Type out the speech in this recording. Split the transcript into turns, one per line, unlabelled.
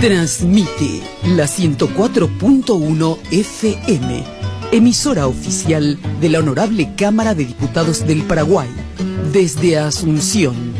Transmite la 104.1 FM, emisora oficial de la Honorable Cámara de Diputados del Paraguay, desde Asunción,